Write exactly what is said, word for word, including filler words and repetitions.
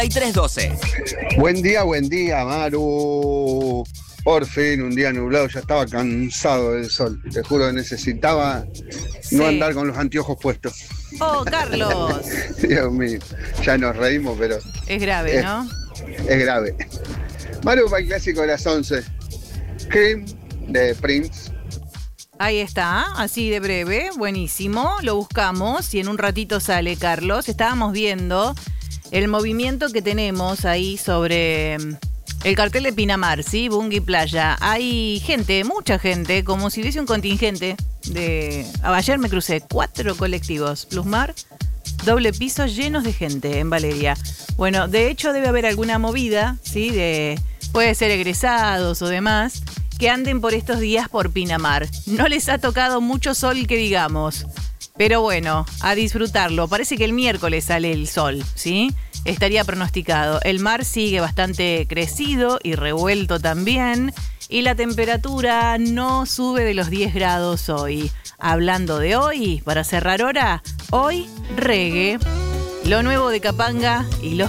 y tres doce. Buen día, buen día, Maru. Por fin, un día nublado, ya estaba cansado del sol. Te juro que necesitaba Sí. no andar con los anteojos puestos. Oh, Carlos. Dios mío, ya nos reímos, pero Es grave, es, ¿no? es grave. Maru, para el clásico de las once. Cream de Prince. Ahí está, así de breve, buenísimo. Lo buscamos y en un ratito sale, Carlos. Estábamos viendo el movimiento que tenemos ahí sobre el cartel de Pinamar, ¿sí? Bungie Playa. Hay gente, mucha gente, como si hubiese un contingente de... Ayer me crucé cuatro colectivos, Plusmar, doble piso, llenos de gente en Valeria. Bueno, de hecho debe haber alguna movida, ¿sí? De, puede ser egresados o demás, que anden por estos días por Pinamar. No les ha tocado mucho sol que digamos, pero bueno, a disfrutarlo. Parece que el miércoles sale el sol, ¿sí? Estaría pronosticado. El mar sigue bastante crecido y revuelto también, y la temperatura no sube de los diez grados hoy. Hablando de hoy, para cerrar hora, hoy reggae, lo nuevo de Capanga y los